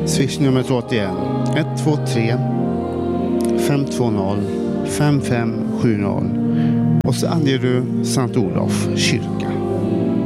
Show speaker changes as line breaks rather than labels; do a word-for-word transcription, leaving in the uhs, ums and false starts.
Swish-numret återigen ett två tre fem två noll fem fem sju noll och så anger du Sankt Olof kyrka.